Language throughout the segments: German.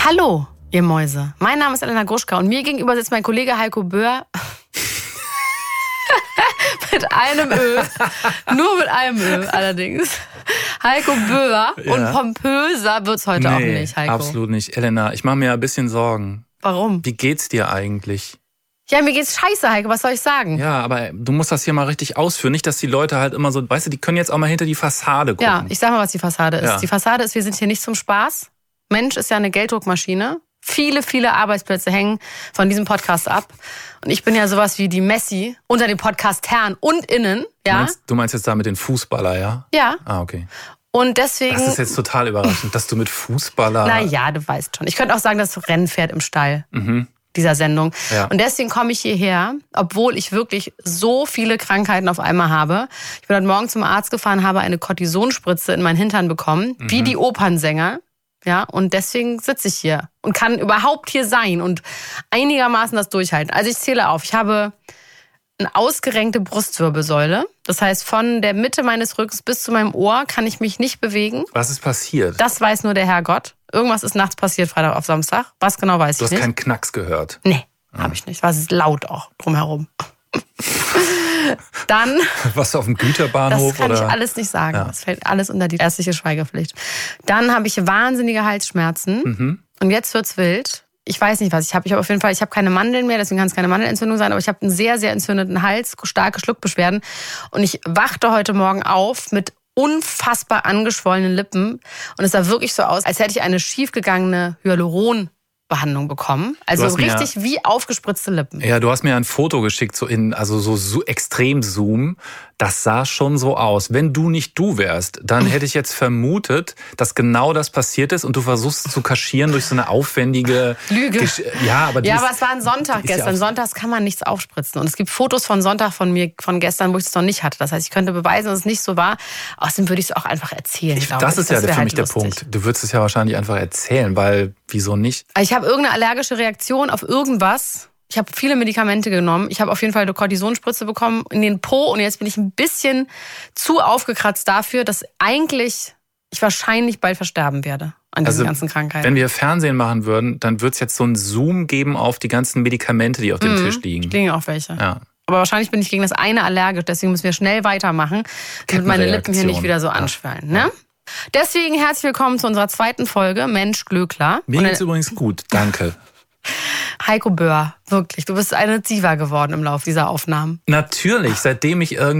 Hallo, ihr Mäuse. Mein Name ist Elena Gruschka und mir gegenüber sitzt mein Kollege Heiko Böhr. Mit einem Ö. Nur mit einem Ö allerdings. Heiko Böhr. Ja. Und pompöser wird's heute auch nicht, Heiko. Absolut nicht. Elena, ich mache mir ein bisschen Sorgen. Warum? Wie geht's dir eigentlich? Ja, mir geht's scheiße, Heiko, was soll ich sagen? Ja, aber du musst das hier mal richtig ausführen. Nicht, dass die Leute halt immer so, weißt du, die können jetzt auch mal hinter die Fassade gucken. Ja, ich sag mal, was die Fassade ist. Ja. Die Fassade ist, wir sind hier nicht zum Spaß. Mensch ist ja eine Gelddruckmaschine. Viele, viele Arbeitsplätze hängen von diesem Podcast ab. Und ich bin ja sowas wie die Messi unter den Podcast-Herren und Innen. Ja? Du meinst jetzt da mit den Fußballer, ja? Ja. Ah, okay. Und deswegen... Das ist jetzt total überraschend, dass du mit Fußballer... Naja, du weißt schon. Ich könnte auch sagen, das Rennpferd im Stall dieser Sendung. Ja. Und deswegen komme ich hierher, obwohl ich wirklich so viele Krankheiten auf einmal habe. Ich bin heute Morgen zum Arzt gefahren, habe eine Kortisonspritze in meinen Hintern bekommen, wie die Opernsänger. Ja, und deswegen sitze ich hier und kann überhaupt hier sein und einigermaßen das durchhalten. Also ich zähle auf. Ich habe eine ausgerenkte Brustwirbelsäule. Das heißt, von der Mitte meines Rückens bis zu meinem Ohr kann ich mich nicht bewegen. Was ist passiert? Das weiß nur der Herrgott. Irgendwas ist nachts passiert, Freitag auf Samstag. Was genau weiß ich nicht. Du hast keinen Knacks gehört? Nee, habe ich nicht. War laut auch drumherum. Dann... Warst du auf dem Güterbahnhof? Das kann oder? ich alles nicht sagen. Ja. Das fällt alles unter die ärztliche Schweigepflicht. Dann habe ich wahnsinnige Halsschmerzen. Und jetzt wird's wild. Ich weiß nicht, was ich habe. Ich habe auf jeden Fall, ich habe keine Mandeln mehr, deswegen kann es keine Mandelentzündung sein, aber ich habe einen sehr, sehr entzündeten Hals, starke Schluckbeschwerden. Und ich wachte heute Morgen auf mit unfassbar angeschwollenen Lippen. Und es sah wirklich so aus, als hätte ich eine schiefgegangene Hyaluron-Behandlung bekommen. Also richtig wie aufgespritzte Lippen. Ja, du hast mir ein Foto geschickt, so extrem Zoom. Das sah schon so aus. Wenn du nicht du wärst, dann hätte ich jetzt vermutet, dass genau das passiert ist und du versuchst zu kaschieren durch so eine aufwendige Lüge. Aber es war ein Sonntag gestern. Sonntags kann man nichts aufspritzen. Und es gibt Fotos von Sonntag von mir, von gestern, wo ich es noch nicht hatte. Das heißt, ich könnte beweisen, dass es nicht so war. Außerdem würde ich es auch einfach erzählen. Das ist ja für mich der Punkt. Du würdest es ja wahrscheinlich einfach erzählen, weil wieso nicht? Ich habe irgendeine allergische Reaktion auf irgendwas. Ich habe viele Medikamente genommen. Ich habe auf jeden Fall eine Kortisonspritze bekommen in den Po. Und jetzt bin ich ein bisschen zu aufgekratzt dafür, dass eigentlich ich wahrscheinlich bald versterben werde an diesen ganzen Krankheiten. Wenn wir Fernsehen machen würden, dann würde es jetzt so einen Zoom geben auf die ganzen Medikamente, die auf dem Tisch liegen. Liegen auch welche. Ja. Aber wahrscheinlich bin ich gegen das eine allergisch. Deswegen müssen wir schnell weitermachen, damit meine Lippen hier nicht wieder so anschwellen. Ne? Deswegen herzlich willkommen zu unserer zweiten Folge Mensch Glöckler. Mir geht's übrigens gut, danke. Heiko Böhr, wirklich, du bist eine Diva geworden im Laufe dieser Aufnahmen. Natürlich, seitdem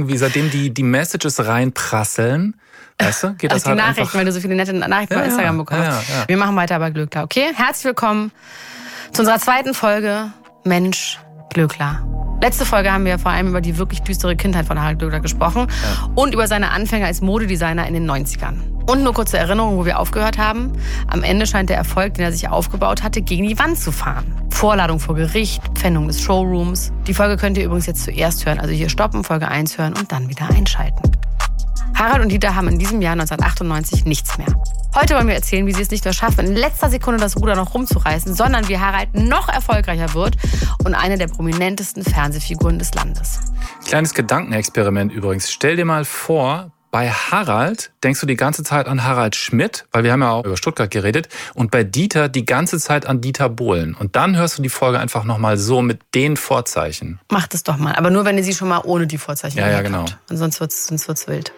die Messages reinprasseln, weißt du, geht das die halt Nachrichten, einfach. weil du so viele nette Nachrichten bei Instagram bekommst. Ja. Wir machen weiter bei Glöckler, okay? Herzlich willkommen zu unserer zweiten Folge Mensch Glöckler. Letzte Folge haben wir vor allem über die wirklich düstere Kindheit von Harald Glöckler gesprochen und über seine Anfänge als Modedesigner in den 90ern. Und nur kurze Erinnerung, wo wir aufgehört haben. Am Ende scheint der Erfolg, den er sich aufgebaut hatte, gegen die Wand zu fahren. Vorladung vor Gericht, Pfändung des Showrooms. Die Folge könnt ihr übrigens jetzt zuerst hören. Also hier stoppen, Folge 1 hören und dann wieder einschalten. Harald und Dieter haben in diesem Jahr 1998 nichts mehr. Heute wollen wir erzählen, wie sie es nicht nur schaffen, in letzter Sekunde das Ruder noch rumzureißen, sondern wie Harald noch erfolgreicher wird und eine der prominentesten Fernsehfiguren des Landes. Kleines Gedankenexperiment übrigens. Stell dir mal vor, bei Harald denkst du die ganze Zeit an Harald Schmidt, weil wir haben ja auch über Stuttgart geredet, und bei Dieter die ganze Zeit an Dieter Bohlen. Und dann hörst du die Folge einfach nochmal so mit den Vorzeichen. Mach das doch mal, aber nur, wenn ihr sie schon mal ohne die Vorzeichen ja, genau. habt. Und sonst wird's wild.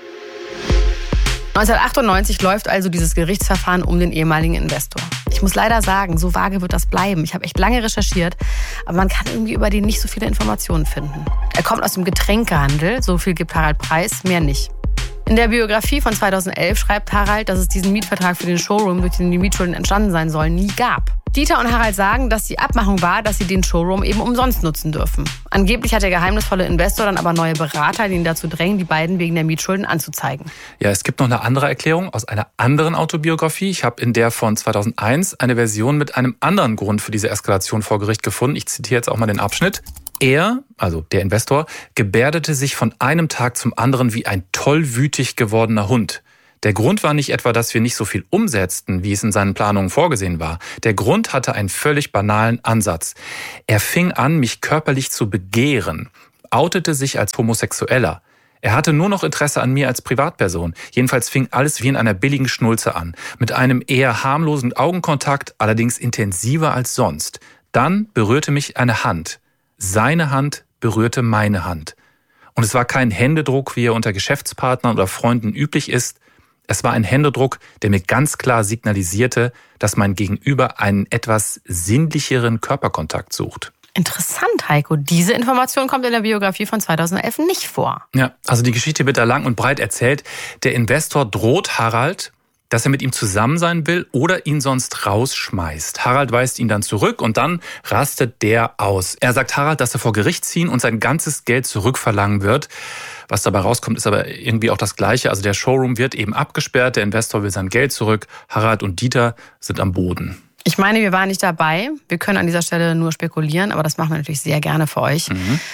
1998 läuft also dieses Gerichtsverfahren um den ehemaligen Investor. Ich muss leider sagen, so vage wird das bleiben. Ich habe echt lange recherchiert, aber man kann irgendwie über den nicht so viele Informationen finden. Er kommt aus dem Getränkehandel, so viel gibt Harald preis, mehr nicht. In der Biografie von 2011 schreibt Harald, dass es diesen Mietvertrag für den Showroom, durch den die Mietschulden entstanden sein sollen, nie gab. Dieter und Harald sagen, dass die Abmachung war, dass sie den Showroom eben umsonst nutzen dürfen. Angeblich hat der geheimnisvolle Investor dann aber neue Berater, die ihn dazu drängen, die beiden wegen der Mietschulden anzuzeigen. Ja, es gibt noch eine andere Erklärung aus einer anderen Autobiografie. Ich habe in der von 2001 eine Version mit einem anderen Grund für diese Eskalation vor Gericht gefunden. Ich zitiere jetzt auch mal den Abschnitt. Er, also der Investor, gebärdete sich von einem Tag zum anderen wie ein tollwütig gewordener Hund. Der Grund war nicht etwa, dass wir nicht so viel umsetzten, wie es in seinen Planungen vorgesehen war. Der Grund hatte einen völlig banalen Ansatz. Er fing an, mich körperlich zu begehren, outete sich als Homosexueller. Er hatte nur noch Interesse an mir als Privatperson. Jedenfalls fing alles wie in einer billigen Schnulze an. Mit einem eher harmlosen Augenkontakt, allerdings intensiver als sonst. Dann berührte mich eine Hand. Seine Hand berührte meine Hand. Und es war kein Händedruck, wie er unter Geschäftspartnern oder Freunden üblich ist. Es war ein Händedruck, der mir ganz klar signalisierte, dass mein Gegenüber einen etwas sinnlicheren Körperkontakt sucht. Interessant, Heiko. Diese Information kommt in der Biografie von 2011 nicht vor. Ja, also die Geschichte wird da lang und breit erzählt. Der Investor droht Harald, dass er mit ihm zusammen sein will oder ihn sonst rausschmeißt. Harald weist ihn dann zurück und dann rastet der aus. Er sagt Harald, dass er vor Gericht ziehen und sein ganzes Geld zurückverlangen wird. Was dabei rauskommt, ist aber irgendwie auch das Gleiche. Also der Showroom wird eben abgesperrt, der Investor will sein Geld zurück. Harald und Dieter sind am Boden. Ich meine, wir waren nicht dabei. Wir können an dieser Stelle nur spekulieren, aber das machen wir natürlich sehr gerne für euch.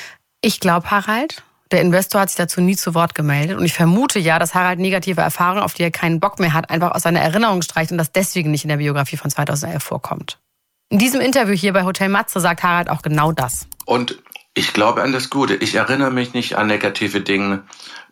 Ich glaube, Harald, der Investor hat sich dazu nie zu Wort gemeldet. Und ich vermute ja, dass Harald negative Erfahrungen, auf die er keinen Bock mehr hat, einfach aus seiner Erinnerung streicht und das deswegen nicht in der Biografie von 2011 vorkommt. In diesem Interview hier bei Hotel Matze sagt Harald auch genau das. Und ich glaube an das Gute. Ich erinnere mich nicht an negative Dinge.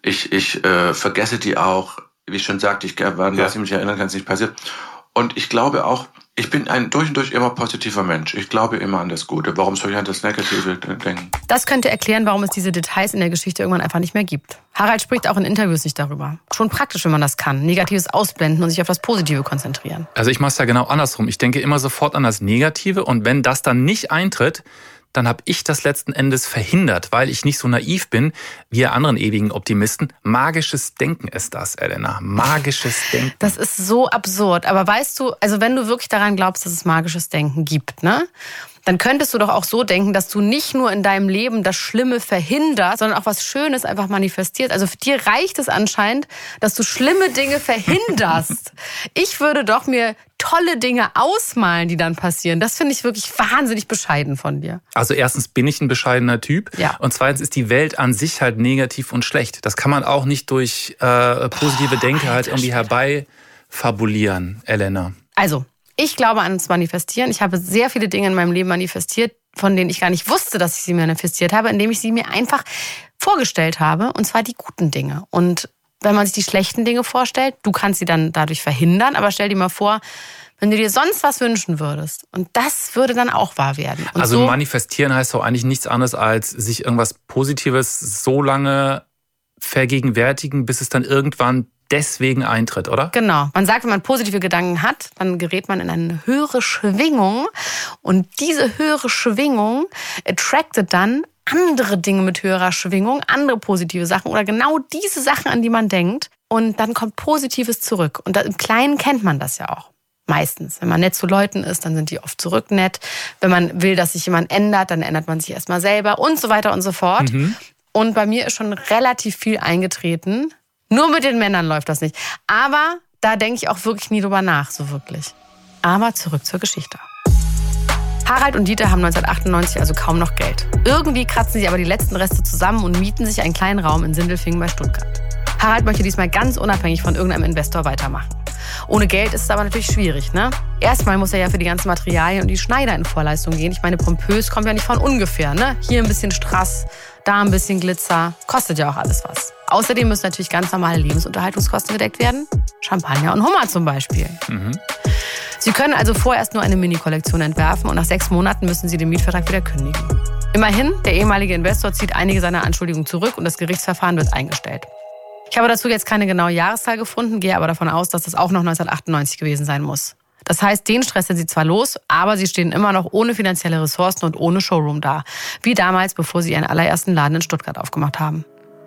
Ich vergesse die auch. Wie ich schon sagte, was ich mich erinnern kann, ist nicht passiert. Und ich glaube auch, ich bin ein durch und durch immer positiver Mensch. Ich glaube immer an das Gute. Warum soll ich an das Negative denken? Das könnte erklären, warum es diese Details in der Geschichte irgendwann einfach nicht mehr gibt. Harald spricht auch in Interviews nicht darüber. Schon praktisch, wenn man das kann. Negatives ausblenden und sich auf das Positive konzentrieren. Also ich mache es ja genau andersrum. Ich denke immer sofort an das Negative und wenn das dann nicht eintritt, dann habe ich das letzten Endes verhindert, weil ich nicht so naiv bin wie ihr anderen ewigen Optimisten. Magisches Denken ist das, Elena. Magisches Denken. Das ist so absurd. Aber weißt du, also wenn du wirklich daran glaubst, dass es magisches Denken gibt, ne? Dann könntest du doch auch so denken, dass du nicht nur in deinem Leben das Schlimme verhinderst, sondern auch was Schönes einfach manifestierst. Also für dir reicht es anscheinend, dass du schlimme Dinge verhinderst. Ich würde doch mir tolle Dinge ausmalen, die dann passieren. Das finde ich wirklich wahnsinnig bescheiden von dir. Also erstens bin ich ein bescheidener Typ. Ja. Und zweitens ist die Welt an sich halt negativ und schlecht. Das kann man auch nicht durch positive Denke halt irgendwie herbeifabulieren, Elena. Also, ich glaube ans Manifestieren. Ich habe sehr viele Dinge in meinem Leben manifestiert, von denen ich gar nicht wusste, dass ich sie manifestiert habe, indem ich sie mir einfach vorgestellt habe, und zwar die guten Dinge. Und wenn man sich die schlechten Dinge vorstellt, du kannst sie dann dadurch verhindern, aber stell dir mal vor, wenn du dir sonst was wünschen würdest und das würde dann auch wahr werden. Und also so manifestieren heißt doch eigentlich nichts anderes als sich irgendwas Positives so lange vergegenwärtigen, bis es dann irgendwann deswegen eintritt, oder? Genau. Man sagt, wenn man positive Gedanken hat, dann gerät man in eine höhere Schwingung. Und diese höhere Schwingung attractet dann andere Dinge mit höherer Schwingung, andere positive Sachen oder genau diese Sachen, an die man denkt. Und dann kommt Positives zurück. Und im Kleinen kennt man das ja auch. Meistens. Wenn man nett zu Leuten ist, dann sind die oft zurück nett. Wenn man will, dass sich jemand ändert, dann ändert man sich erstmal selber und so weiter und so fort. Und bei mir ist schon relativ viel eingetreten. Nur mit den Männern läuft das nicht. Aber da denke ich auch wirklich nie drüber nach, so wirklich. Aber zurück zur Geschichte. Harald und Dieter haben 1998 also kaum noch Geld. Irgendwie kratzen sie aber die letzten Reste zusammen und mieten sich einen kleinen Raum in Sindelfingen bei Stuttgart. Harald möchte diesmal ganz unabhängig von irgendeinem Investor weitermachen. Ohne Geld ist es aber natürlich schwierig, ne? Erstmal muss er ja für die ganzen Materialien und die Schneider in Vorleistung gehen. Ich meine, pompös kommt ja nicht von ungefähr, ne? Hier ein bisschen Strass, da ein bisschen Glitzer. Kostet ja auch alles was. Außerdem müssen natürlich ganz normale Lebensunterhaltungskosten gedeckt werden. Champagner und Hummer zum Beispiel. Sie können also vorerst nur eine Mini-Kollektion entwerfen und nach 6 Monaten müssen Sie den Mietvertrag wieder kündigen. Immerhin, der ehemalige Investor zieht einige seiner Anschuldigungen zurück und das Gerichtsverfahren wird eingestellt. Ich habe dazu jetzt keine genaue Jahreszahl gefunden, gehe aber davon aus, dass das auch noch 1998 gewesen sein muss. Das heißt, den Stress sind sie zwar los, aber sie stehen immer noch ohne finanzielle Ressourcen und ohne Showroom da. Wie damals, bevor sie ihren allerersten Laden in Stuttgart aufgemacht haben.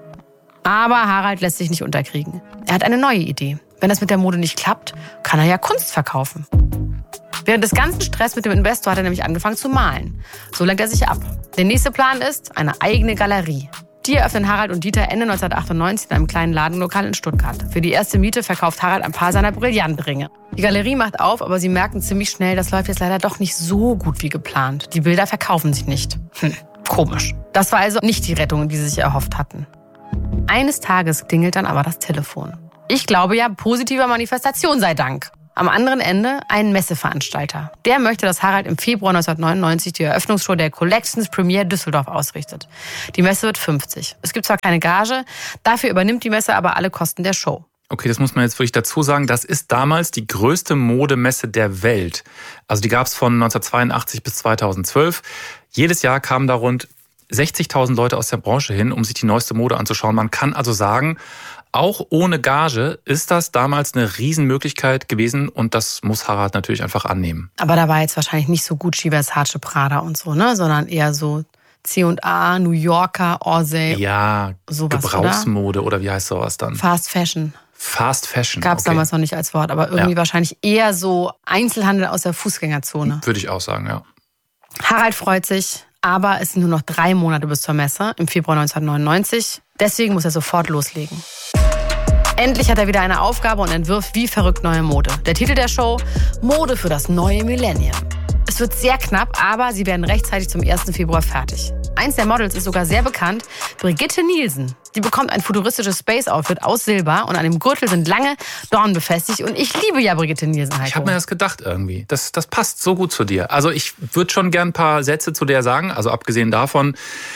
Aber Harald lässt sich nicht unterkriegen. Er hat eine neue Idee. Wenn das mit der Mode nicht klappt, kann er ja Kunst verkaufen. Während des ganzen Stress mit dem Investor hat er nämlich angefangen zu malen. So lenkt er sich ab. Der nächste Plan ist eine eigene Galerie. Die eröffnen Harald und Dieter Ende 1998 in einem kleinen Ladenlokal in Stuttgart. Für die erste Miete verkauft Harald ein paar seiner Brillantringe. Die Galerie macht auf, aber sie merken ziemlich schnell, das läuft jetzt leider doch nicht so gut wie geplant. Die Bilder verkaufen sich nicht. Komisch. Das war also nicht die Rettung, die sie sich erhofft hatten. Eines Tages klingelt dann aber das Telefon. Ich glaube ja, positiver Manifestation sei Dank. Am anderen Ende ein Messeveranstalter. Der möchte, dass Harald im Februar 1999 die Eröffnungsshow der Collections Premiere Düsseldorf ausrichtet. Die Messe wird 50. Es gibt zwar keine Gage, dafür übernimmt die Messe aber alle Kosten der Show. Okay, das muss man jetzt wirklich dazu sagen. Das ist damals die größte Modemesse der Welt. Also die gab es von 1982 bis 2012. Jedes Jahr kamen da rund 60.000 Leute aus der Branche hin, um sich die neueste Mode anzuschauen. Man kann also sagen, auch ohne Gage ist das damals eine Riesenmöglichkeit gewesen und das muss Harald natürlich einfach annehmen. Aber da war jetzt wahrscheinlich nicht so Gucci, Versace, Prada und so, ne? Sondern eher so C&A, New Yorker, Orsay. Ja, sowas, Gebrauchsmode oder wie heißt sowas dann? Fast Fashion. Fast Fashion. Gab es damals noch nicht als Wort, aber irgendwie wahrscheinlich eher so Einzelhandel aus der Fußgängerzone. Würde ich auch sagen, ja. Harald freut sich, aber es sind nur noch 3 Monate bis zur Messe im Februar 1999. Deswegen muss er sofort loslegen. Endlich hat er wieder eine Aufgabe und entwirft wie verrückt neue Mode. Der Titel der Show: Mode für das neue Millennium. Es wird sehr knapp, aber sie werden rechtzeitig zum 1. Februar fertig. Eins der Models ist sogar sehr bekannt, Brigitte Nielsen. Die bekommt ein futuristisches Space-Outfit aus Silber und an dem Gürtel sind lange Dornen befestigt. Und ich liebe ja Brigitte Nielsen, Heiko. Ich habe mir das gedacht irgendwie. Das passt so gut zu dir. Also ich würde schon gern ein paar Sätze zu der sagen. Also abgesehen davon,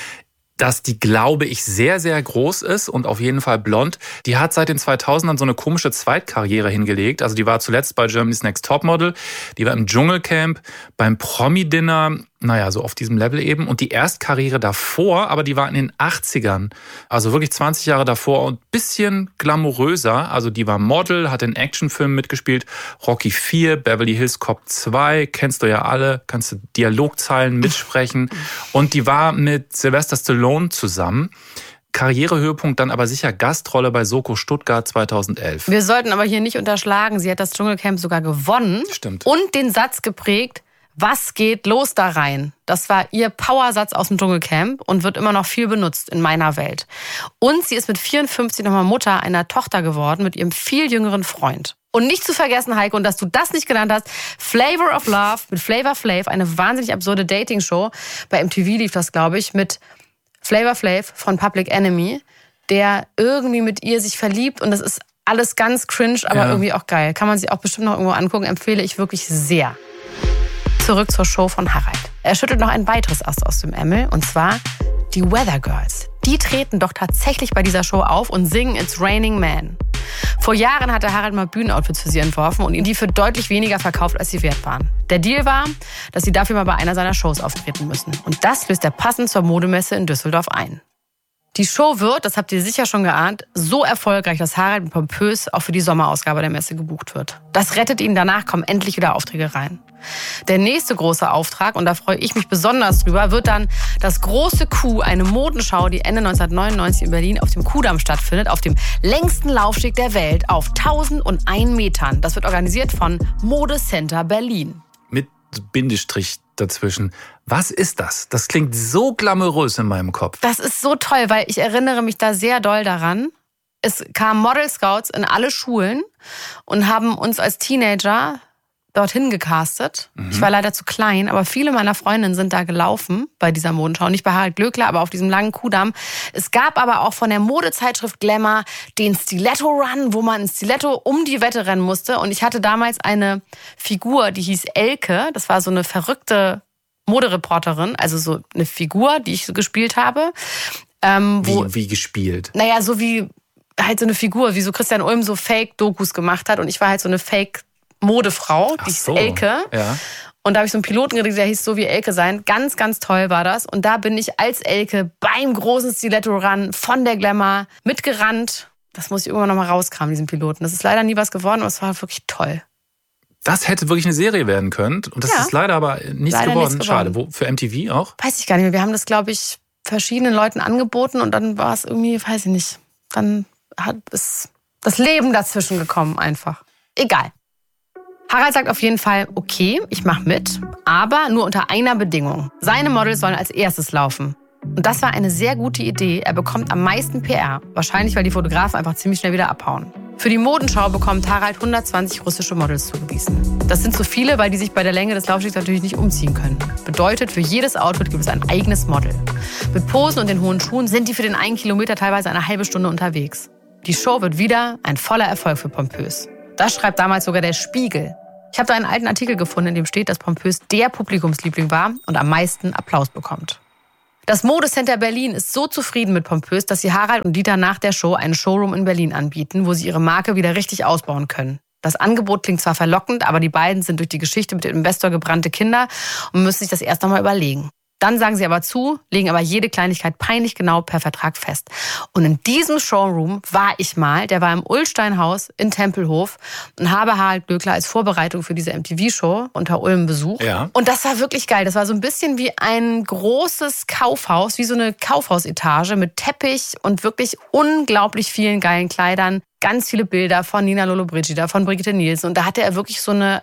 dass die, glaube ich, sehr, sehr groß ist und auf jeden Fall blond. Die hat seit den 2000ern so eine komische Zweitkarriere hingelegt. Also die war zuletzt bei Germany's Next Topmodel, die war im Dschungelcamp, beim Promi-Dinner, naja, so auf diesem Level eben. Und die Erstkarriere davor, aber die war in den 80ern, also wirklich 20 Jahre davor und ein bisschen glamouröser. Also die war Model, hat in Actionfilmen mitgespielt, Rocky IV, Beverly Hills Cop 2, kennst du ja alle, kannst du Dialogzeilen mitsprechen. Und die war mit Sylvester Stallone zusammen. Karrierehöhepunkt dann aber sicher Gastrolle bei Soko Stuttgart 2011. Wir sollten aber hier nicht unterschlagen, sie hat das Dschungelcamp sogar gewonnen. Stimmt. Und den Satz geprägt: Was geht los da rein? Das war ihr Powersatz aus dem Dschungelcamp und wird immer noch viel benutzt in meiner Welt. Und sie ist mit 54 nochmal Mutter einer Tochter geworden mit ihrem viel jüngeren Freund. Und nicht zu vergessen, Heiko, und dass du das nicht genannt hast, Flavor of Love mit Flavor Flav, eine wahnsinnig absurde Dating-Show. Bei MTV lief das, glaube ich, mit Flavor Flav von Public Enemy, der irgendwie mit ihr sich verliebt und das ist alles ganz cringe, aber irgendwie auch geil. Kann man sich auch bestimmt noch irgendwo angucken, empfehle ich wirklich sehr. Zurück zur Show von Harald. Er schüttelt noch ein weiteres Ast aus dem Ärmel, und zwar die Weather Girls. Die treten doch tatsächlich bei dieser Show auf und singen It's Raining Men. Vor Jahren hatte Harald mal Bühnenoutfits für sie entworfen und ihnen die für deutlich weniger verkauft, als sie wert waren. Der Deal war, dass sie dafür mal bei einer seiner Shows auftreten müssen. Und das löst er passend zur Modemesse in Düsseldorf ein. Die Show wird, das habt ihr sicher schon geahnt, so erfolgreich, dass Harald pompös auch für die Sommerausgabe der Messe gebucht wird. Das rettet ihn, danach kommen endlich wieder Aufträge rein. Der nächste große Auftrag, und da freue ich mich besonders drüber, wird dann das große Q, eine Modenschau, die Ende 1999 in Berlin auf dem Kudamm stattfindet, auf dem längsten Laufsteg der Welt auf 1001 Metern. Das wird organisiert von Modecenter Berlin. Mit Bindestrich dazwischen. Was ist das? Das klingt so glamourös in meinem Kopf. Das ist so toll, weil ich erinnere mich da sehr doll daran. Es kamen Model Scouts in alle Schulen und haben uns als Teenager dorthin gecastet. Ich war leider zu klein, aber viele meiner Freundinnen sind da gelaufen bei dieser Modenschau. Nicht bei Harald Glöckler, aber auf diesem langen Kudamm. Es gab aber auch von der Modezeitschrift Glamour den Stiletto Run, wo man ein Stiletto um die Wette rennen musste. Und ich hatte damals eine Figur, die hieß Elke. Das war so eine verrückte Modereporterin, also so eine Figur, die ich so gespielt habe. Wie gespielt? Naja, so wie halt so eine Figur, wie so Christian Ulm so Fake-Dokus gemacht hat. Und ich war halt so eine Fake-Modefrau, die hieß Elke. Ja. Und da habe ich so einen Piloten gekriegt, der hieß So wie Elke sein. Ganz, ganz toll war das. Und da bin ich als Elke beim großen Stiletto-Run von der Glamour mitgerannt. Das muss ich irgendwann noch mal rauskramen, diesen Piloten. Das ist leider nie was geworden, aber es war wirklich toll. Das hätte wirklich eine Serie werden können. Und das ist leider aber nichts geworden. Schade. Wo, für MTV auch? Weiß ich gar nicht mehr. Wir haben das, glaube ich, verschiedenen Leuten angeboten und dann war es irgendwie, weiß ich nicht. Dann hat es das Leben dazwischen gekommen einfach. Egal. Harald sagt auf jeden Fall, okay, ich mache mit, aber nur unter einer Bedingung. Seine Models sollen als erstes laufen. Und das war eine sehr gute Idee. Er bekommt am meisten PR. Wahrscheinlich, weil die Fotografen einfach ziemlich schnell wieder abhauen. Für die Modenschau bekommt Harald 120 russische Models zugewiesen. Das sind so viele, weil die sich bei der Länge des Laufstegs natürlich nicht umziehen können. Bedeutet, für jedes Outfit gibt es ein eigenes Model. Mit Posen und den hohen Schuhen sind die für den 1 Kilometer teilweise eine halbe Stunde unterwegs. Die Show wird wieder ein voller Erfolg für Pompös. Das schreibt damals sogar der Spiegel. Ich habe da einen alten Artikel gefunden, in dem steht, dass Pompös der Publikumsliebling war und am meisten Applaus bekommt. Das Modecenter Berlin ist so zufrieden mit Pompös, dass sie Harald und Dieter nach der Show einen Showroom in Berlin anbieten, wo sie ihre Marke wieder richtig ausbauen können. Das Angebot klingt zwar verlockend, aber die beiden sind durch die Geschichte mit dem Investor gebrannte Kinder und müssen sich das erst einmal überlegen. Dann sagen sie aber zu, legen aber jede Kleinigkeit peinlich genau per Vertrag fest. Und in diesem Showroom war ich mal, der war im Ullsteinhaus in Tempelhof und habe Harald Glöckler als Vorbereitung für diese MTV-Show unter Ulm besucht. Ja. Und das war wirklich geil. Das war so ein bisschen wie ein großes Kaufhaus, wie so eine Kaufhausetage mit Teppich und wirklich unglaublich vielen geilen Kleidern. Ganz viele Bilder von Nina Lollobrigida, von Brigitte Nielsen. Und da hatte er wirklich so eine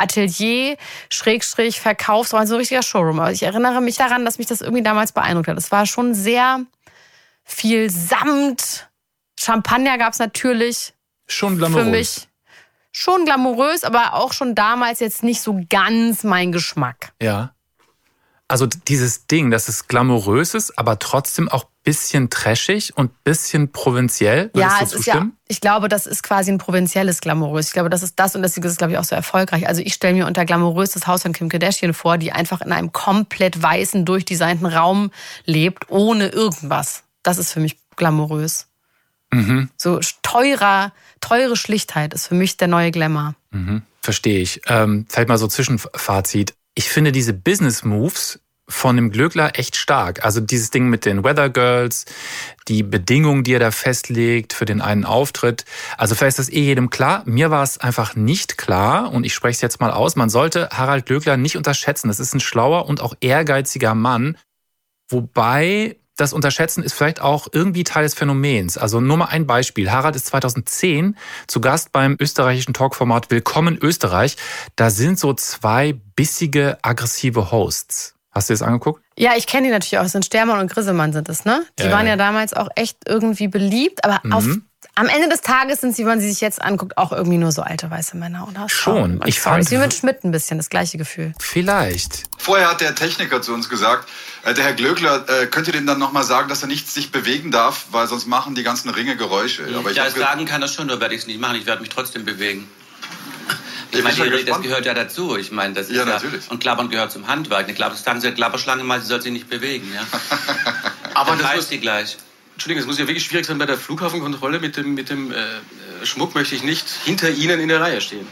Atelier-Verkaufsraum, so ein richtiger Showroom. Aber ich erinnere mich daran, dass mich das irgendwie damals beeindruckt hat. Es war schon sehr viel Samt. Champagner gab es natürlich. Schon glamourös. Für mich schon glamourös, aber auch schon damals jetzt nicht so ganz mein Geschmack. Ja. Also dieses Ding, dass es glamourös ist, aber trotzdem auch ein bisschen trashig und ein bisschen provinziell. Ja, es ist ja, ich glaube, das ist quasi ein provinzielles Glamourös. Ich glaube, das ist das und deswegen ist es, glaube ich, auch so erfolgreich. Also ich stelle mir unter glamourös das Haus von Kim Kardashian vor, die einfach in einem komplett weißen, durchdesignten Raum lebt, ohne irgendwas. Das ist für mich glamourös. Mhm. So teure Schlichtheit ist für mich der neue Glamour. Mhm. Verstehe ich. Vielleicht mal so Zwischenfazit. Ich finde diese Business Moves von dem Glöckler echt stark. Also dieses Ding mit den Weather Girls, die Bedingungen, die er da festlegt für den einen Auftritt. Also vielleicht ist das jedem klar. Mir war es einfach nicht klar und ich spreche es jetzt mal aus. Man sollte Harald Glöckler nicht unterschätzen. Das ist ein schlauer und auch ehrgeiziger Mann. Wobei das Unterschätzen ist vielleicht auch irgendwie Teil des Phänomens. Also nur mal ein Beispiel. Harald ist 2010 zu Gast beim österreichischen Talkformat Willkommen Österreich. Da sind so zwei bissige, aggressive Hosts. Hast du das angeguckt? Ja, ich kenne die natürlich auch. Das sind Stermann und Grissemann sind es, ne? Die waren ja damals auch echt irgendwie beliebt. Aber am Ende des Tages sind sie, wenn man sie sich jetzt anguckt, auch irgendwie nur so alte weiße Männer, oder? Schon. Ich fand wie mit Schmidt ein bisschen das gleiche Gefühl. Vielleicht. Vorher hat der Techniker zu uns gesagt, der Herr Glöckler, könnt ihr dem dann nochmal sagen, dass er nicht sich bewegen darf, weil sonst machen die ganzen Ringe Geräusche. Aber ja, sagen kann er schon, nur werde ich es nicht machen. Ich werde mich trotzdem bewegen. Ich meine, das gehört ja dazu. Ich meine, das ist natürlich. Und Klappern gehört zum Handwerk. Das sagen sie der Klapperschlange mal, sie soll sich nicht bewegen. Ja? Aber dann reißt die gleich. Entschuldigung, es muss ja wirklich schwierig sein bei der Flughafenkontrolle. Mit dem Schmuck möchte ich nicht hinter Ihnen in der Reihe stehen.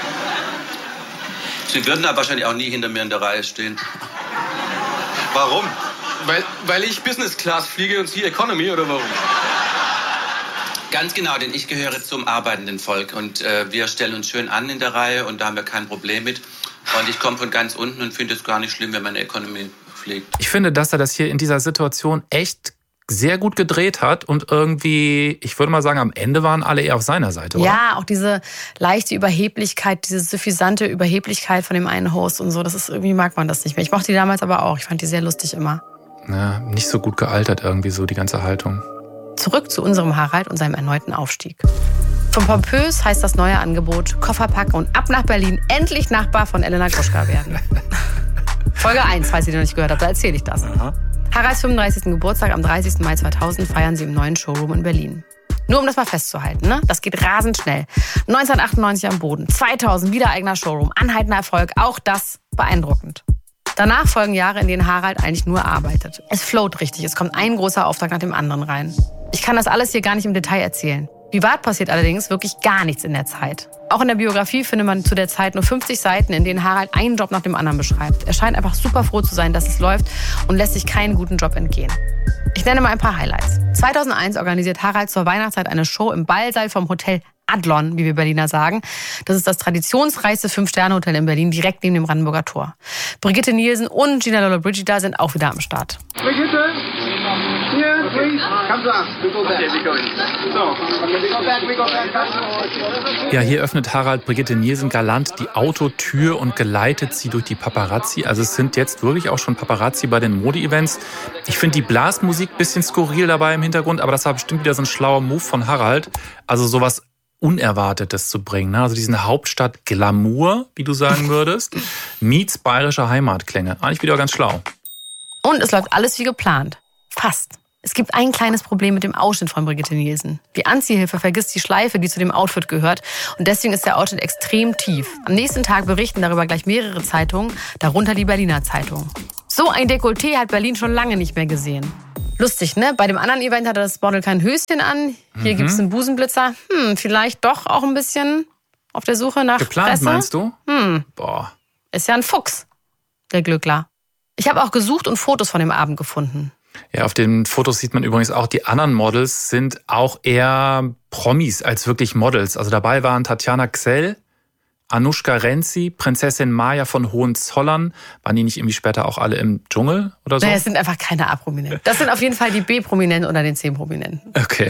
Sie würden aber wahrscheinlich auch nie hinter mir in der Reihe stehen. Warum? Weil ich Business Class fliege und Sie Economy, oder warum? Ganz genau, denn ich gehöre zum arbeitenden Volk und wir stellen uns schön an in der Reihe und da haben wir kein Problem mit. Und ich komme von ganz unten und finde es gar nicht schlimm, wenn man Economy fliegt. Ich finde, dass er das hier in dieser Situation echt sehr gut gedreht hat und irgendwie, ich würde mal sagen, am Ende waren alle eher auf seiner Seite, oder? Ja, auch diese leichte Überheblichkeit, diese suffisante Überheblichkeit von dem einen Host und so, das ist irgendwie, mag man das nicht mehr. Ich mochte die damals aber auch, ich fand die sehr lustig immer. Ja, nicht so gut gealtert irgendwie so, die ganze Haltung. Zurück zu unserem Harald und seinem erneuten Aufstieg. Von pompös heißt das neue Angebot, Koffer packen und ab nach Berlin, endlich Nachbar von Elena Gruschka werden. Folge 1, falls ihr noch nicht gehört habt, da erzähle ich das. Aha. Haralds 35. Geburtstag am 30. Mai 2000 feiern sie im neuen Showroom in Berlin. Nur um das mal festzuhalten, ne? Das geht rasend schnell. 1998 am Boden, 2000 wieder eigener Showroom, anhaltender Erfolg, auch das beeindruckend. Danach folgen Jahre, in denen Harald eigentlich nur arbeitet. Es float richtig, es kommt ein großer Auftrag nach dem anderen rein. Ich kann das alles hier gar nicht im Detail erzählen. Privat passiert allerdings wirklich gar nichts in der Zeit. Auch in der Biografie findet man zu der Zeit nur 50 Seiten, in denen Harald einen Job nach dem anderen beschreibt. Er scheint einfach super froh zu sein, dass es läuft und lässt sich keinen guten Job entgehen. Ich nenne mal ein paar Highlights. 2001 organisiert Harald zur Weihnachtszeit eine Show im Ballsaal vom Hotel Adlon, wie wir Berliner sagen. Das ist das traditionsreichste 5-Sterne-Hotel in Berlin, direkt neben dem Brandenburger Tor. Brigitte Nielsen und Nina Lollobrigida sind auch wieder am Start. Brigitte, here, please. Come to us. We go back. Okay, we go back. Ja, hier öffnet Harald Brigitte Nielsen galant die Autotür und geleitet sie durch die Paparazzi. Also es sind jetzt wirklich auch schon Paparazzi bei den Mode-Events. Ich finde die Blasmusik ein bisschen skurril dabei im Hintergrund, aber das war bestimmt wieder so ein schlauer Move von Harald. Also sowas Unerwartetes zu bringen. Also diesen Hauptstadt-Glamour, wie du sagen würdest, meets bayerische Heimatklänge. Eigentlich wieder ganz schlau. Und es läuft alles wie geplant. Fast. Es gibt ein kleines Problem mit dem Ausschnitt von Brigitte Nielsen. Die Anziehhilfe vergisst die Schleife, die zu dem Outfit gehört. Und deswegen ist der Ausschnitt extrem tief. Am nächsten Tag berichten darüber gleich mehrere Zeitungen, darunter die Berliner Zeitung. So ein Dekolleté hat Berlin schon lange nicht mehr gesehen. Lustig, ne? Bei dem anderen Event hatte das Model kein Höschen an. Hier gibt's einen Busenblitzer. Vielleicht doch auch ein bisschen auf der Suche nach Geplant, Presse. meinst du? Boah. Ist ja ein Fuchs, der Glückler. Ich habe auch gesucht und Fotos von dem Abend gefunden. Ja, auf den Fotos sieht man übrigens auch, die anderen Models sind auch eher Promis als wirklich Models. Also dabei waren Tatjana Ksell, Anushka Renzi, Prinzessin Maya von Hohenzollern. Waren die nicht irgendwie später auch alle im Dschungel oder so? Naja, es sind einfach keine A-Prominenten. Das sind auf jeden Fall die B-Prominenten unter den C-Prominenten. Okay.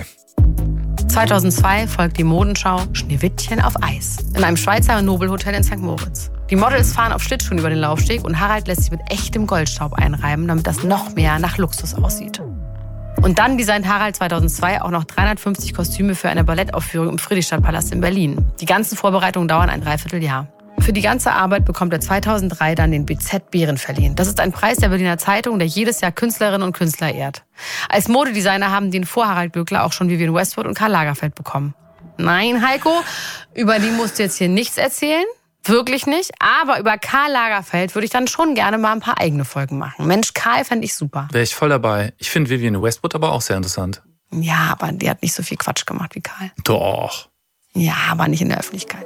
2002 folgt die Modenschau Schneewittchen auf Eis in einem Schweizer Nobelhotel in St. Moritz. Die Models fahren auf Schlittschuhen über den Laufsteg und Harald lässt sich mit echtem Goldstaub einreiben, damit das noch mehr nach Luxus aussieht. Und dann designt Harald 2002 auch noch 350 Kostüme für eine Ballettaufführung im Friedrichstadtpalast in Berlin. Die ganzen Vorbereitungen dauern ein Dreivierteljahr. Für die ganze Arbeit bekommt er 2003 dann den BZ Bären verliehen. Das ist ein Preis der Berliner Zeitung, der jedes Jahr Künstlerinnen und Künstler ehrt. Als Modedesigner haben den vor Harald Glückler auch schon Vivienne Westwood und Karl Lagerfeld bekommen. Nein, Heiko, über die musst du jetzt hier nichts erzählen. Wirklich nicht. Aber über Karl Lagerfeld würde ich dann schon gerne mal ein paar eigene Folgen machen. Mensch, Karl fände ich super. Wäre ich voll dabei. Ich finde Vivienne Westwood aber auch sehr interessant. Ja, aber die hat nicht so viel Quatsch gemacht wie Karl. Doch. Ja, aber nicht in der Öffentlichkeit.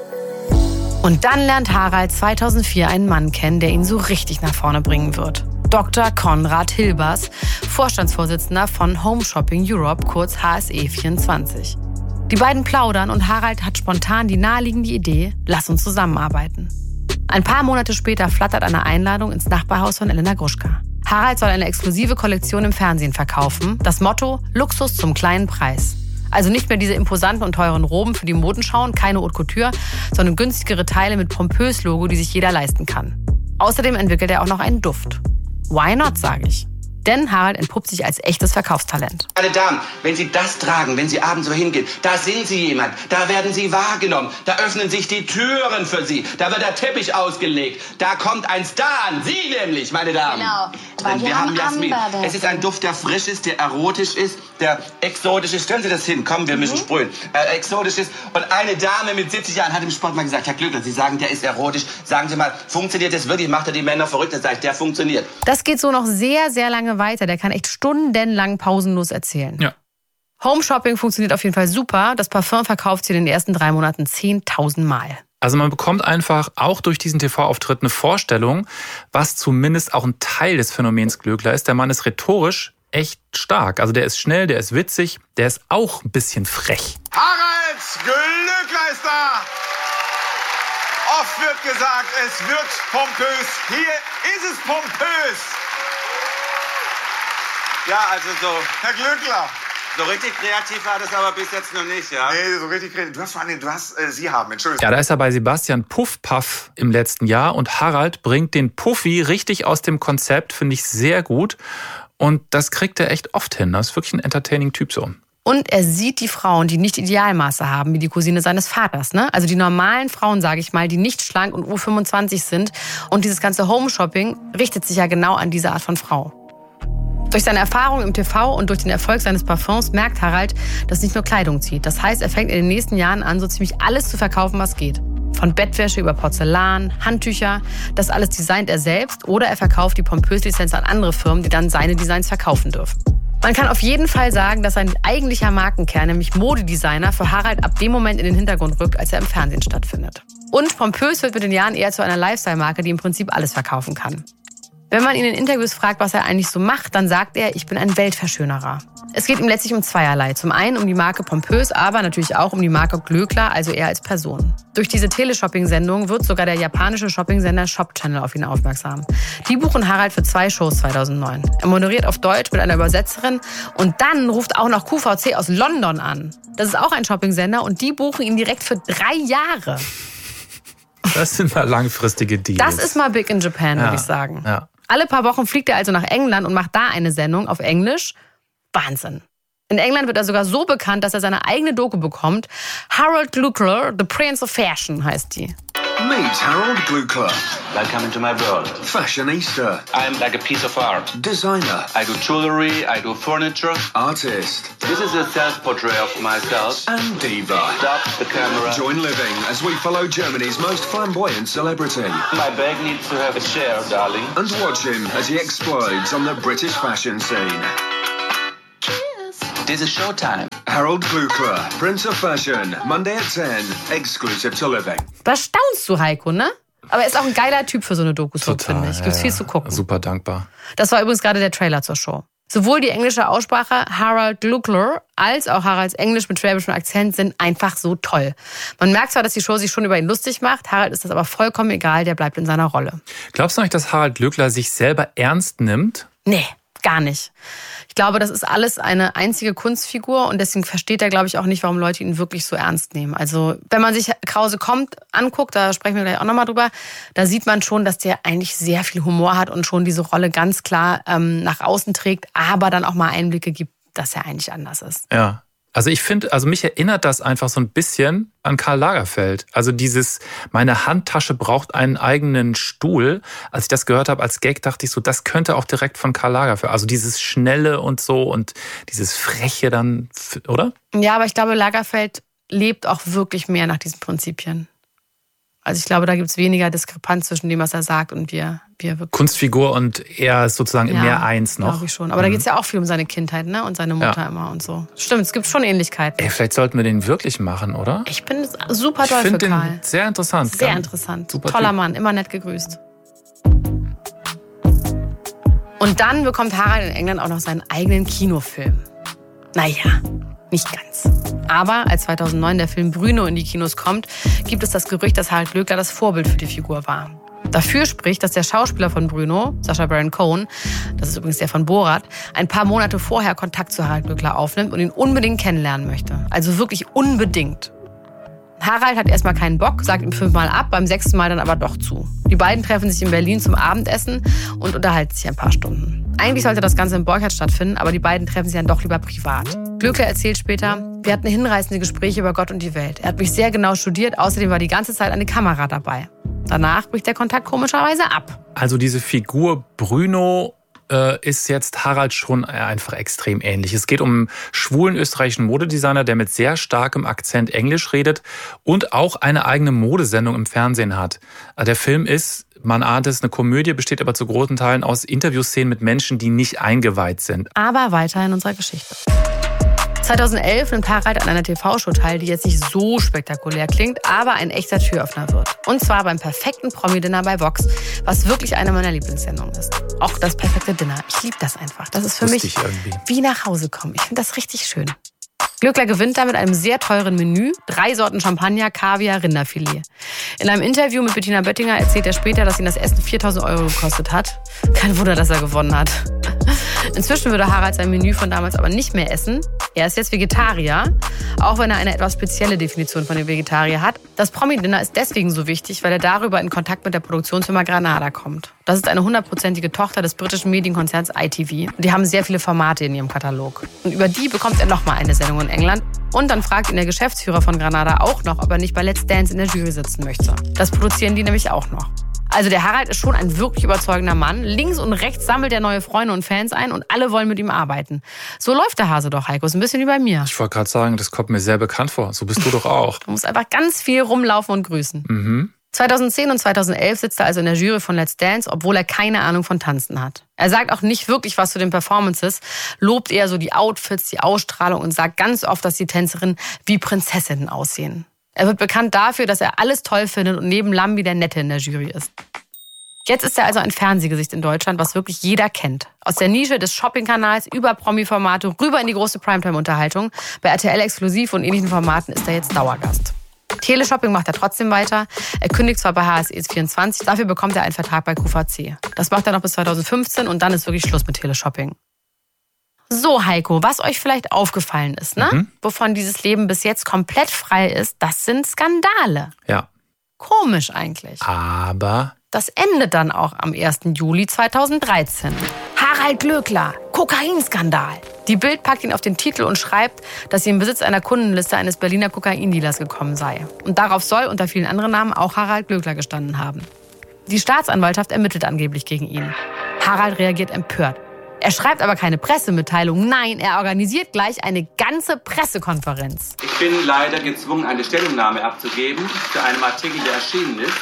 Und dann lernt Harald 2004 einen Mann kennen, der ihn so richtig nach vorne bringen wird. Dr. Konrad Hilbers, Vorstandsvorsitzender von Home Shopping Europe, kurz HSE24. Die beiden plaudern und Harald hat spontan die naheliegende Idee, lass uns zusammenarbeiten. Ein paar Monate später flattert eine Einladung ins Nachbarhaus von Elena Gruschka. Harald soll eine exklusive Kollektion im Fernsehen verkaufen. Das Motto: Luxus zum kleinen Preis. Also nicht mehr diese imposanten und teuren Roben für die Modenschauen, keine Haute Couture, sondern günstigere Teile mit pompös Logo, die sich jeder leisten kann. Außerdem entwickelt er auch noch einen Duft. Why not, sage ich. Denn Harald entpuppt sich als echtes Verkaufstalent. Meine Damen, wenn Sie das tragen, wenn Sie abends so hingehen, da sind Sie jemand, da werden Sie wahrgenommen, da öffnen sich die Türen für Sie, da wird der Teppich ausgelegt, da kommt ein Star an, Sie nämlich, meine Damen. Genau, weil wir haben Jasmin. Es ist ein Duft, der frisch ist, der erotisch ist, der exotisch ist. Stellen Sie das hin, komm, wir müssen sprühen. Exotisch ist. Und eine Dame mit 70 Jahren hat im Sport mal gesagt, Herr Glückler, Sie sagen, der ist erotisch. Sagen Sie mal, funktioniert das wirklich? Macht er die Männer verrückt? Dann sage ich, der funktioniert. Das geht so noch sehr, sehr lange weiter. Der kann echt stundenlang pausenlos erzählen. Ja. Home Shopping funktioniert auf jeden Fall super. Das Parfum verkauft sie in den ersten 3 Monaten 10.000 Mal. Also man bekommt einfach auch durch diesen TV-Auftritt eine Vorstellung, was zumindest auch ein Teil des Phänomens Glöckler ist. Der Mann ist rhetorisch echt stark. Also der ist schnell, der ist witzig, der ist auch ein bisschen frech. Harald Glöckler ist da! Oft wird gesagt, es wird pompös. Hier ist es pompös. Ja, also so, Herr Glöckler. So richtig kreativ war das aber bis jetzt noch nicht, ja? Nee, so richtig kreativ. Sie haben, Entschuldigung. Ja, da ist er bei Sebastian Puff-Puff im letzten Jahr und Harald bringt den Puffy richtig aus dem Konzept, finde ich sehr gut. Und das kriegt er echt oft hin. Das ist wirklich ein entertaining Typ so. Und er sieht die Frauen, die nicht Idealmaße haben, wie die Cousine seines Vaters. Ne? Also die normalen Frauen, sage ich mal, die nicht schlank und U25 sind. Und dieses ganze Home-Shopping richtet sich ja genau an diese Art von Frau. Durch seine Erfahrung im TV und durch den Erfolg seines Parfums merkt Harald, dass nicht nur Kleidung zieht. Das heißt, er fängt in den nächsten Jahren an, so ziemlich alles zu verkaufen, was geht. Von Bettwäsche über Porzellan, Handtücher, das alles designt er selbst oder er verkauft die Pompös-Lizenz an andere Firmen, die dann seine Designs verkaufen dürfen. Man kann auf jeden Fall sagen, dass sein eigentlicher Markenkern, nämlich Modedesigner, für Harald ab dem Moment in den Hintergrund rückt, als er im Fernsehen stattfindet. Und Pompös wird mit den Jahren eher zu einer Lifestyle-Marke, die im Prinzip alles verkaufen kann. Wenn man ihn in Interviews fragt, was er eigentlich so macht, dann sagt er, ich bin ein Weltverschönerer. Es geht ihm letztlich um zweierlei. Zum einen um die Marke Pompös, aber natürlich auch um die Marke Glöckler, also er als Person. Durch diese Teleshopping-Sendung wird sogar der japanische Shopping-Sender Shop Channel auf ihn aufmerksam. Die buchen Harald für 2 Shows 2009. Er moderiert auf Deutsch mit einer Übersetzerin und dann ruft auch noch QVC aus London an. Das ist auch ein Shopping-Sender und die buchen ihn direkt für 3 Jahre. Das sind mal langfristige Deals. Das ist mal big in Japan, würde ich sagen. Ja. Alle paar Wochen fliegt er also nach England und macht da eine Sendung auf Englisch. Wahnsinn. In England wird er sogar so bekannt, dass er seine eigene Doku bekommt. Harald Glöckler, The Prince of Fashion heißt die. Meet Harold Glukler. Welcome into my world. Fashionista. I'm like a piece of art. Designer. I do jewelry, I do furniture. Artist. This is a self-portrait of myself. And diva. Stop the camera. Join Living as we follow Germany's most flamboyant celebrity. My bag needs to have a chair, darling. And watch him as he explodes on the British fashion scene. This is showtime. Harold Glukler, Prince of Fashion, Monday at 10, exclusive to Living. Da staunst du, Heiko, ne? Aber er ist auch ein geiler Typ für so eine Doku-Soap, finde ich. Gibt's viel zu gucken. Super dankbar. Das war übrigens gerade der Trailer zur Show. Sowohl die englische Aussprache Harold Glukler als auch Haralds Englisch mit schwäbischem Akzent sind einfach so toll. Man merkt zwar, dass die Show sich schon über ihn lustig macht, Harald ist das aber vollkommen egal, der bleibt in seiner Rolle. Glaubst du nicht, dass Harald Glukler sich selber ernst nimmt? Nee, gar nicht. Ich glaube, das ist alles eine einzige Kunstfigur und deswegen versteht er, glaube ich, auch nicht, warum Leute ihn wirklich so ernst nehmen. Also wenn man sich Krause kommt anguckt, da sprechen wir gleich auch nochmal drüber, da sieht man schon, dass der eigentlich sehr viel Humor hat und schon diese Rolle ganz klar nach außen trägt, aber dann auch mal Einblicke gibt, dass er eigentlich anders ist. Ja. Also ich finde, mich erinnert das einfach so ein bisschen an Karl Lagerfeld. Also dieses, meine Handtasche braucht einen eigenen Stuhl. Als ich das gehört habe als Gag, dachte ich so, das könnte auch direkt von Karl Lagerfeld. Also dieses Schnelle und so und dieses Freche dann, oder? Ja, aber ich glaube, Lagerfeld lebt auch wirklich mehr nach diesen Prinzipien. Also ich glaube, da gibt es weniger Diskrepanz zwischen dem, was er sagt und wir wirklich. Kunstfigur und er ist sozusagen mehr eins noch. Glaube ich schon. Aber da geht es ja auch viel um seine Kindheit, ne? Und seine Mutter immer und so. Stimmt, es gibt schon Ähnlichkeiten. Ey, vielleicht sollten wir den wirklich machen, oder? Ich bin super toll für Karl. Ich finde den sehr interessant. Sehr interessant. Super toller Typ. Mann, immer nett gegrüßt. Und dann bekommt Harald in England auch noch seinen eigenen Kinofilm. Naja, nicht ganz. Aber als 2009 der Film Bruno in die Kinos kommt, gibt es das Gerücht, dass Harald Glukler das Vorbild für die Figur war. Dafür spricht, dass der Schauspieler von Bruno, Sacha Baron Cohen, das ist übrigens der von Borat, ein paar Monate vorher Kontakt zu Harald Glukler aufnimmt und ihn unbedingt kennenlernen möchte. Also wirklich unbedingt. Harald hat erstmal keinen Bock, sagt ihm 5-mal ab, beim 6. Mal dann aber doch zu. Die beiden treffen sich in Berlin zum Abendessen und unterhalten sich ein paar Stunden. Eigentlich sollte das Ganze in Borchardt stattfinden, aber die beiden treffen sich dann doch lieber privat. Glukler erzählt später, wir hatten hinreißende Gespräche über Gott und die Welt. Er hat mich sehr genau studiert, außerdem war die ganze Zeit eine Kamera dabei. Danach bricht der Kontakt komischerweise ab. Also diese Figur Bruno ist jetzt Harald schon einfach extrem ähnlich. Es geht um einen schwulen österreichischen Modedesigner, der mit sehr starkem Akzent Englisch redet und auch eine eigene Modesendung im Fernsehen hat. Der Film ist, man ahnt es, eine Komödie, besteht aber zu großen Teilen aus Interviewszenen mit Menschen, die nicht eingeweiht sind. Aber weiter in unserer Geschichte. 2011 nimmt Harald an einer TV-Show teil, die jetzt nicht so spektakulär klingt, aber ein echter Türöffner wird. Und zwar beim perfekten Promi-Dinner bei Vox, was wirklich eine meiner Lieblingssendungen ist. Auch das perfekte Dinner. Ich liebe das einfach. Das ist für mich wie nach Hause kommen. Ich finde das richtig schön. Glukler gewinnt da mit einem sehr teuren Menü, 3 Sorten Champagner, Kaviar, Rinderfilet. In einem Interview mit Bettina Böttinger erzählt er später, dass ihn das Essen 4.000 € gekostet hat. Kein Wunder, dass er gewonnen hat. Inzwischen würde Harald sein Menü von damals aber nicht mehr essen. Er ist jetzt Vegetarier, auch wenn er eine etwas spezielle Definition von dem Vegetarier hat. Das Promi-Dinner ist deswegen so wichtig, weil er darüber in Kontakt mit der Produktionsfirma Granada kommt. Das ist eine 100%ige Tochter des britischen Medienkonzerns ITV. Und die haben sehr viele Formate in ihrem Katalog. Und über die bekommt er nochmal eine Sendung in England. Und dann fragt ihn der Geschäftsführer von Granada auch noch, ob er nicht bei Let's Dance in der Jury sitzen möchte. Das produzieren die nämlich auch noch. Also der Harald ist schon ein wirklich überzeugender Mann. Links und rechts sammelt er neue Freunde und Fans ein und alle wollen mit ihm arbeiten. So läuft der Hase doch, Heiko. Ist ein bisschen wie bei mir. Ich wollte gerade sagen, das kommt mir sehr bekannt vor. So bist du doch auch. Du musst einfach ganz viel rumlaufen und grüßen. Mhm. 2010 und 2011 sitzt er also in der Jury von Let's Dance, obwohl er keine Ahnung von Tanzen hat. Er sagt auch nicht wirklich was zu den Performances, lobt eher so die Outfits, die Ausstrahlung und sagt ganz oft, dass die Tänzerinnen wie Prinzessinnen aussehen. Er wird bekannt dafür, dass er alles toll findet und neben Lambi der Nette in der Jury ist. Jetzt ist er also ein Fernsehgesicht in Deutschland, was wirklich jeder kennt. Aus der Nische des Shopping-Kanals über Promi-Formate rüber in die große Primetime-Unterhaltung. Bei RTL Exklusiv und ähnlichen Formaten ist er jetzt Dauergast. Teleshopping macht er trotzdem weiter. Er kündigt zwar bei HSE24, dafür bekommt er einen Vertrag bei QVC. Das macht er noch bis 2015 und dann ist wirklich Schluss mit Teleshopping. So, Heiko, was euch vielleicht aufgefallen ist, ne? Wovon dieses Leben bis jetzt komplett frei ist, das sind Skandale. Ja. Komisch eigentlich. Aber das endet dann auch am 1. Juli 2013. Harald Glukler, Kokainskandal. Die Bild packt ihn auf den Titel und schreibt, dass sie im Besitz einer Kundenliste eines Berliner Kokaindealers gekommen sei. Und darauf soll unter vielen anderen Namen auch Harald Glöckler gestanden haben. Die Staatsanwaltschaft ermittelt angeblich gegen ihn. Harald reagiert empört. Er schreibt aber keine Pressemitteilung. Nein, er organisiert gleich eine ganze Pressekonferenz. Ich bin leider gezwungen, eine Stellungnahme abzugeben zu einem Artikel, der erschienen ist.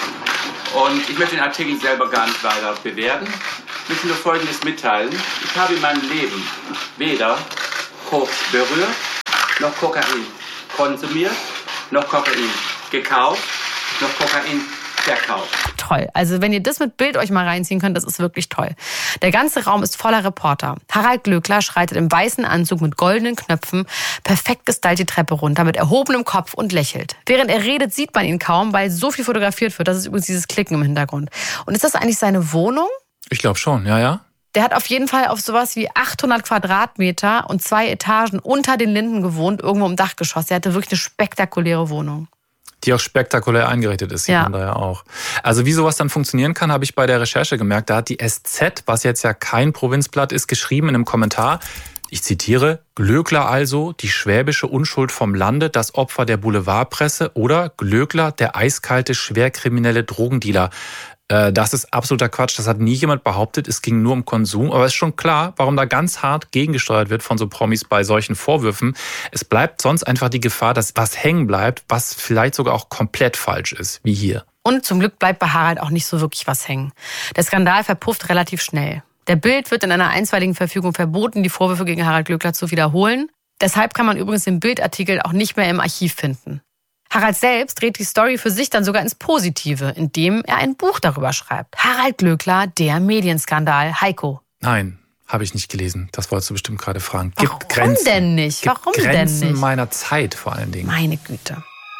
Und ich möchte den Artikel selber gar nicht weiter bewerten. Ich möchte nur Folgendes mitteilen. Ich habe in meinem Leben weder Koks berührt, noch Kokain konsumiert, noch Kokain gekauft, noch Kokain verkauft. Toll. Also wenn ihr das mit Bild euch mal reinziehen könnt, das ist wirklich toll. Der ganze Raum ist voller Reporter. Harald Glöckler schreitet im weißen Anzug mit goldenen Knöpfen perfekt gestylt die Treppe runter mit erhobenem Kopf und lächelt. Während er redet, sieht man ihn kaum, weil so viel fotografiert wird. Das ist übrigens dieses Klicken im Hintergrund. Und ist das eigentlich seine Wohnung? Ich glaube schon, ja. Der hat auf jeden Fall auf sowas wie 800 Quadratmeter und 2 Etagen unter den Linden gewohnt, irgendwo im Dachgeschoss. Der hatte wirklich eine spektakuläre Wohnung. Die auch spektakulär eingerichtet ist, sieht man da ja auch. Also wie sowas dann funktionieren kann, habe ich bei der Recherche gemerkt. Da hat die SZ, was jetzt ja kein Provinzblatt ist, geschrieben in einem Kommentar, ich zitiere, Glöckler also, die schwäbische Unschuld vom Lande, das Opfer der Boulevardpresse oder Glöckler, der eiskalte, schwerkriminelle Drogendealer. Das ist absoluter Quatsch, das hat nie jemand behauptet, es ging nur um Konsum. Aber es ist schon klar, warum da ganz hart gegengesteuert wird von so Promis bei solchen Vorwürfen. Es bleibt sonst einfach die Gefahr, dass was hängen bleibt, was vielleicht sogar auch komplett falsch ist, wie hier. Und zum Glück bleibt bei Harald auch nicht so wirklich was hängen. Der Skandal verpufft relativ schnell. Der Bild wird in einer einstweiligen Verfügung verboten, die Vorwürfe gegen Harald Glöckler zu wiederholen. Deshalb kann man übrigens den Bildartikel auch nicht mehr im Archiv finden. Harald selbst dreht die Story für sich dann sogar ins Positive, indem er ein Buch darüber schreibt. Harald Glöckler, der Medienskandal. Heiko. Nein, habe ich nicht gelesen. Das wolltest du bestimmt gerade fragen. Warum Grenzen denn nicht? Warum Grenzen denn nicht? Meiner Zeit vor allen Dingen. Meine Güte.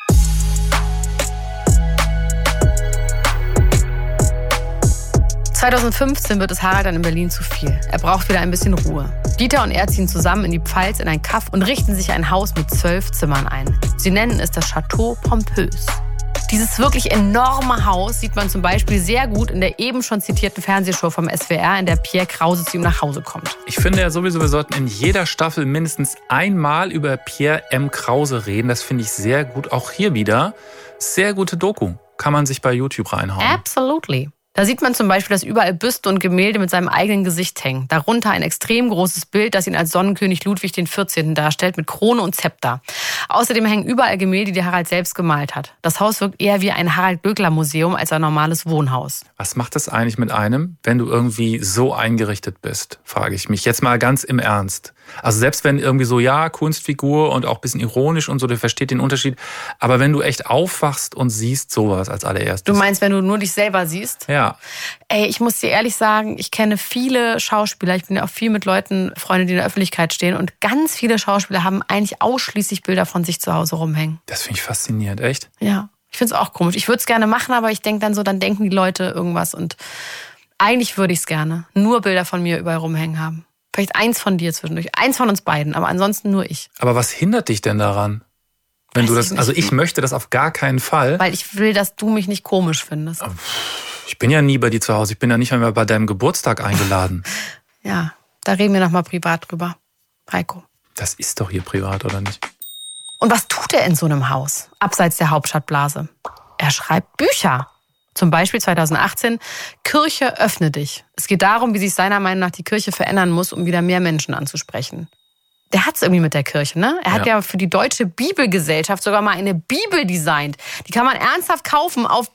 ...2015 wird es Harald dann in Berlin zu viel. Er braucht wieder ein bisschen Ruhe. Dieter und er ziehen zusammen in die Pfalz in ein Kaff und richten sich ein Haus mit 12 Zimmern ein. Sie nennen es das Château Pompeuse. Dieses wirklich enorme Haus sieht man zum Beispiel sehr gut in der eben schon zitierten Fernsehshow vom SWR, in der Pierre Krause zu ihm nach Hause kommt. Ich finde ja sowieso, wir sollten in jeder Staffel mindestens einmal über Pierre M. Krause reden. Das finde ich sehr gut. Auch hier wieder sehr gute Doku. Kann man sich bei YouTube reinhauen. Absolutely. Da sieht man zum Beispiel, dass überall Büste und Gemälde mit seinem eigenen Gesicht hängen. Darunter ein extrem großes Bild, das ihn als Sonnenkönig Ludwig XIV. Darstellt, mit Krone und Zepter. Außerdem hängen überall Gemälde, die Harald selbst gemalt hat. Das Haus wirkt eher wie ein Harald-Glöckler-Museum als ein normales Wohnhaus. Was macht es eigentlich mit einem, wenn du irgendwie so eingerichtet bist, frage ich mich. Jetzt mal ganz im Ernst. Also selbst wenn irgendwie so, ja, Kunstfigur und auch ein bisschen ironisch und so, der versteht den Unterschied. Aber wenn du echt aufwachst und siehst sowas als allererstes. Du meinst, wenn du nur dich selber siehst? Ja. Ey, ich muss dir ehrlich sagen, ich kenne viele Schauspieler. Ich bin ja auch viel mit Leuten, Freunde, die in der Öffentlichkeit stehen. Und ganz viele Schauspieler haben eigentlich ausschließlich Bilder von sich zu Hause rumhängen. Das finde ich faszinierend, echt? Ja, ich finde es auch komisch. Ich würde es gerne machen, aber ich denke dann so, dann denken die Leute irgendwas. Und eigentlich würde ich es gerne. Nur Bilder von mir überall rumhängen haben. Vielleicht eins von dir zwischendurch. Eins von uns beiden, aber ansonsten nur ich. Aber was hindert dich denn daran? Wenn du das, also ich möchte das auf gar keinen Fall. Weil ich will, dass du mich nicht komisch findest. Ich bin ja nie bei dir zu Hause. Ich bin ja nicht einmal bei deinem Geburtstag eingeladen. Ja, da reden wir nochmal privat drüber. Heiko. Das ist doch hier privat, oder nicht? Und was tut er in so einem Haus, abseits der Hauptstadtblase? Er schreibt Bücher. Zum Beispiel 2018, Kirche, öffne dich. Es geht darum, wie sich seiner Meinung nach die Kirche verändern muss, um wieder mehr Menschen anzusprechen. Der hat's irgendwie mit der Kirche, ne? Er hat ja für die Deutsche Bibelgesellschaft sogar mal eine Bibel designt. Die kann man ernsthaft kaufen auf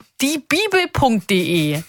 diebibel.de.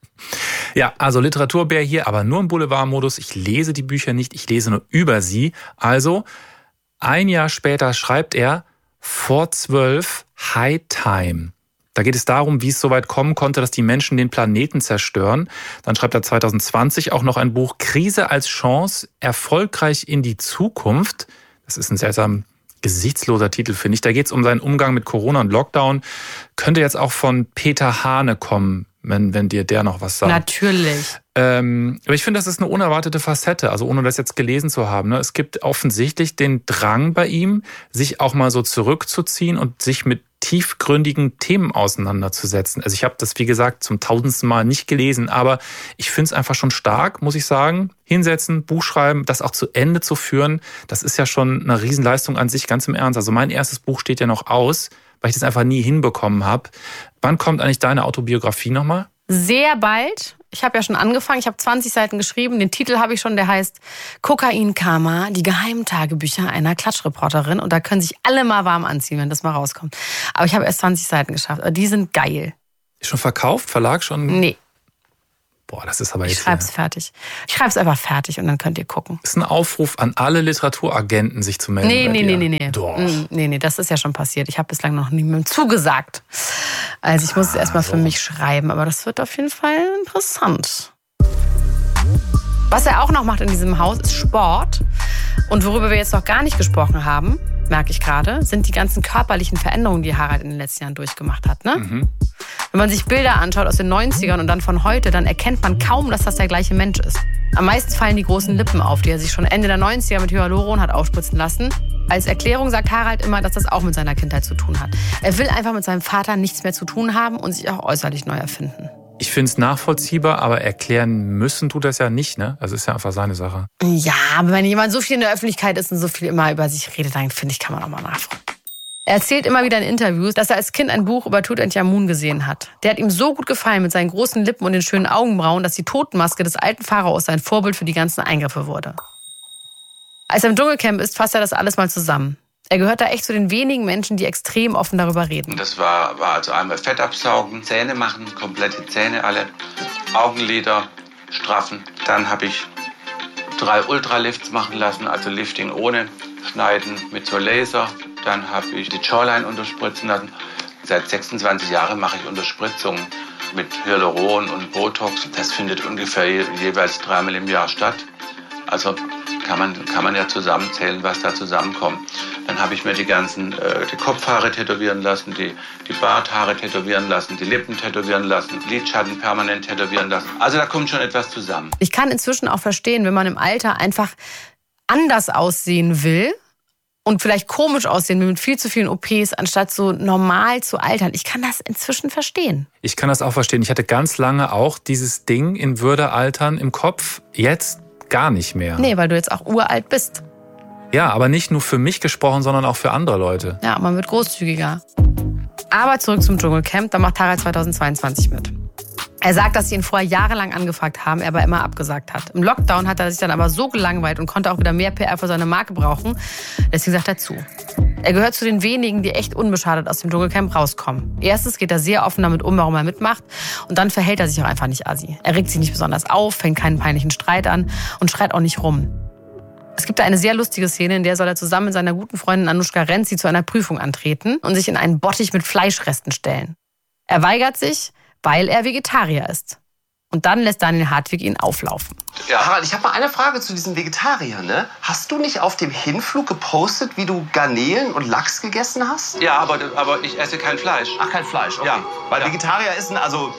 Ja, also Literaturbär hier, aber nur im Boulevardmodus. Ich lese die Bücher nicht, ich lese nur über sie. Also, ein Jahr später schreibt er vor 12 High Time. Da geht es darum, wie es so weit kommen konnte, dass die Menschen den Planeten zerstören. Dann schreibt er 2020 auch noch ein Buch Krise als Chance, erfolgreich in die Zukunft. Das ist ein seltsam gesichtsloser Titel, finde ich. Da geht es um seinen Umgang mit Corona und Lockdown. Könnte jetzt auch von Peter Hane kommen, wenn dir der noch was sagt. Natürlich. Aber ich finde, das ist eine unerwartete Facette, also ohne das jetzt gelesen zu haben. Es gibt offensichtlich den Drang bei ihm, sich auch mal so zurückzuziehen und sich mit tiefgründigen Themen auseinanderzusetzen. Also ich habe das, wie gesagt, zum 1000. Mal nicht gelesen, aber ich finde es einfach schon stark, muss ich sagen. Hinsetzen, Buch schreiben, das auch zu Ende zu führen, das ist ja schon eine Riesenleistung an sich, ganz im Ernst. Also mein erstes Buch steht ja noch aus, weil ich das einfach nie hinbekommen habe. Wann kommt eigentlich deine Autobiografie nochmal? Sehr bald. Ich habe ja schon angefangen, ich habe 20 Seiten geschrieben. Den Titel habe ich schon, der heißt Kokain-Karma, die geheimen Tagebücher einer Klatschreporterin. Und da können sich alle mal warm anziehen, wenn das mal rauskommt. Aber ich habe erst 20 Seiten geschafft. Die sind geil. Ist schon verkauft? Verlag schon? Nee. Boah, das ist aber jetzt... Ich schreibe es fertig. Ich schreibe es einfach fertig und dann könnt ihr gucken. Das ist ein Aufruf an alle Literaturagenten, sich zu melden. Nee. Doch. Nee, das ist ja schon passiert. Ich habe bislang noch niemandem zugesagt. Also ich muss es erstmal für mich schreiben, aber das wird auf jeden Fall interessant. Was er auch noch macht in diesem Haus, ist Sport. Und worüber wir jetzt noch gar nicht gesprochen haben, merke ich gerade, sind die ganzen körperlichen Veränderungen, die Harald in den letzten Jahren durchgemacht hat. Ne? Mhm. Wenn man sich Bilder anschaut aus den 90ern und dann von heute, dann erkennt man kaum, dass das der gleiche Mensch ist. Am meisten fallen die großen Lippen auf, die er sich schon Ende der 90er mit Hyaluron hat aufspritzen lassen. Als Erklärung sagt Harald immer, dass das auch mit seiner Kindheit zu tun hat. Er will einfach mit seinem Vater nichts mehr zu tun haben und sich auch äußerlich neu erfinden. Ich finde es nachvollziehbar, aber erklären müssen tut das ja nicht, ne? Also ist ja einfach seine Sache. Ja, aber wenn jemand so viel in der Öffentlichkeit ist und so viel immer über sich redet, dann finde ich, kann man auch mal nachfragen. Er erzählt immer wieder in Interviews, dass er als Kind ein Buch über Tutanchamun gesehen hat. Der hat ihm so gut gefallen mit seinen großen Lippen und den schönen Augenbrauen, dass die Totenmaske des alten Pharaos sein Vorbild für die ganzen Eingriffe wurde. Als er im Dschungelcamp ist, fasst er das alles mal zusammen. Er gehört da echt zu den wenigen Menschen, die extrem offen darüber reden. Das war also einmal Fett absaugen, Zähne machen, komplette Zähne alle, Augenlider straffen. Dann habe ich 3 Ultralifts machen lassen, also Lifting ohne Schneiden mit so Laser. Dann habe ich die Jawline unterspritzen lassen. Seit 26 Jahren mache ich Unterspritzungen mit Hyaluron und Botox. Das findet ungefähr jeweils 3-mal im Jahr statt. Also kann man ja zusammenzählen, was da zusammenkommt. Dann habe ich mir die Kopfhaare tätowieren lassen, die Barthaare tätowieren lassen, die Lippen tätowieren lassen, Lidschatten permanent tätowieren lassen. Also da kommt schon etwas zusammen. Ich kann inzwischen auch verstehen, wenn man im Alter einfach anders aussehen will und vielleicht komisch aussehen will mit viel zu vielen OPs, anstatt so normal zu altern. Ich kann das inzwischen verstehen. Ich kann das auch verstehen. Ich hatte ganz lange auch dieses Ding in Würde altern im Kopf. Jetzt gar nicht mehr. Nee, weil du jetzt auch uralt bist. Ja, aber nicht nur für mich gesprochen, sondern auch für andere Leute. Ja, man wird großzügiger. Aber zurück zum Dschungelcamp, da macht Harald 2022 mit. Er sagt, dass sie ihn vorher jahrelang angefragt haben, er aber immer abgesagt hat. Im Lockdown hat er sich dann aber so gelangweilt und konnte auch wieder mehr PR für seine Marke brauchen. Deswegen sagt er zu. Er gehört zu den wenigen, die echt unbeschadet aus dem Dschungelcamp rauskommen. Erstens geht er sehr offen damit um, warum er mitmacht. Und dann verhält er sich auch einfach nicht assi. Er regt sich nicht besonders auf, fängt keinen peinlichen Streit an und schreit auch nicht rum. Es gibt da eine sehr lustige Szene, in der soll er zusammen mit seiner guten Freundin Anushka Renzi zu einer Prüfung antreten und sich in einen Bottich mit Fleischresten stellen. Er weigert sich, weil er Vegetarier ist. Und dann lässt Daniel Hartwig ihn auflaufen. Ja. Harald, ich habe mal eine Frage zu diesen Vegetariern. Ne? Hast du nicht auf dem Hinflug gepostet, wie du Garnelen und Lachs gegessen hast? Ja, aber ich esse kein Fleisch. Ach, kein Fleisch, okay. Ja. Weil Vegetarier essen, also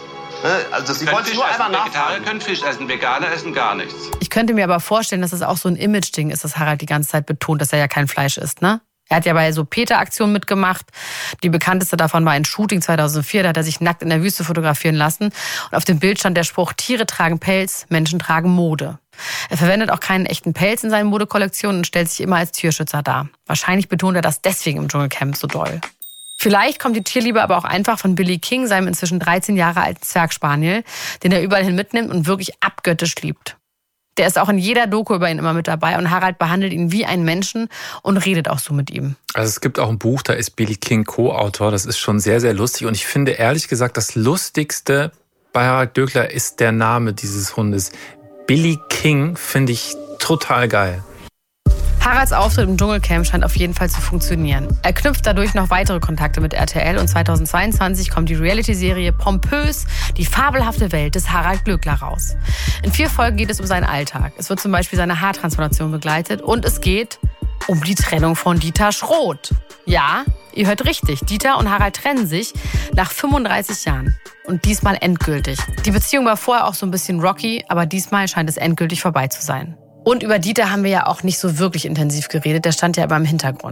ich wollte nur einmal nachfragen. Vegetarier können Fisch essen, Veganer essen gar nichts. Ich könnte mir aber vorstellen, dass das auch so ein Image-Ding ist, dass Harald die ganze Zeit betont, dass er ja kein Fleisch isst, ne? Er hat ja bei so Peter-Aktionen mitgemacht. Die bekannteste davon war ein Shooting 2004. Da hat er sich nackt in der Wüste fotografieren lassen. Und auf dem Bild stand der Spruch, Tiere tragen Pelz, Menschen tragen Mode. Er verwendet auch keinen echten Pelz in seinen Modekollektionen und stellt sich immer als Tierschützer dar. Wahrscheinlich betont er das deswegen im Dschungelcamp so doll. Vielleicht kommt die Tierliebe aber auch einfach von Billy King, seinem inzwischen 13 Jahre alten Zwergspaniel, den er überall hin mitnimmt und wirklich abgöttisch liebt. Der ist auch in jeder Doku über ihn immer mit dabei und Harald behandelt ihn wie einen Menschen und redet auch so mit ihm. Also es gibt auch ein Buch, da ist Billy King Co-Autor. Das ist schon sehr, sehr lustig. Und ich finde ehrlich gesagt, das Lustigste bei Harald Glöckler ist der Name dieses Hundes. Billy King finde ich total geil. Haralds Auftritt im Dschungelcamp scheint auf jeden Fall zu funktionieren. Er knüpft dadurch noch weitere Kontakte mit RTL und 2022 kommt die Reality-Serie Pompös, die fabelhafte Welt des Harald Glöckler raus. In 4 Folgen geht es um seinen Alltag. Es wird zum Beispiel seine Haartransplantation begleitet und es geht um die Trennung von Dieter Schroth. Ja, ihr hört richtig, Dieter und Harald trennen sich nach 35 Jahren. Und diesmal endgültig. Die Beziehung war vorher auch so ein bisschen rocky, aber diesmal scheint es endgültig vorbei zu sein. Und über Dieter haben wir ja auch nicht so wirklich intensiv geredet, der stand ja immer im Hintergrund.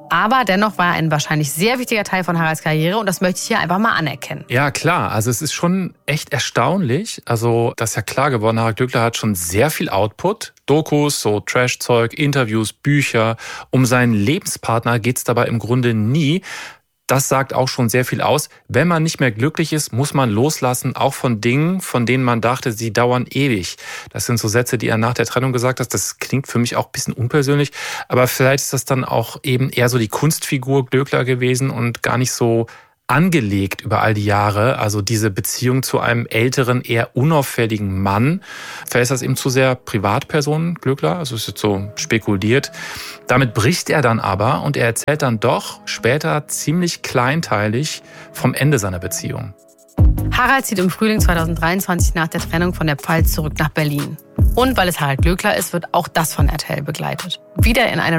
Aber dennoch war er ein wahrscheinlich sehr wichtiger Teil von Haralds Karriere und das möchte ich hier einfach mal anerkennen. Ja, klar. Also es ist schon echt erstaunlich. Also das ist ja klar geworden, Harald Glöckler hat schon sehr viel Output. Dokus, so Trash-Zeug, Interviews, Bücher. Um seinen Lebenspartner geht's dabei im Grunde nie. Das sagt auch schon sehr viel aus. Wenn man nicht mehr glücklich ist, muss man loslassen, auch von Dingen, von denen man dachte, sie dauern ewig. Das sind so Sätze, die er nach der Trennung gesagt hat. Das klingt für mich auch ein bisschen unpersönlich, aber vielleicht ist das dann auch eben eher so die Kunstfigur Glöckler gewesen und gar nicht so angelegt über all die Jahre, also diese Beziehung zu einem älteren, eher unauffälligen Mann. Vielleicht ist das eben zu sehr Privatperson, Glöckler, also ist jetzt so spekuliert. Damit bricht er dann aber und er erzählt dann doch später ziemlich kleinteilig vom Ende seiner Beziehung. Harald zieht im Frühling 2023 nach der Trennung von der Pfalz zurück nach Berlin. Und weil es Harald Glöckler ist, wird auch das von RTL begleitet. Wieder in einer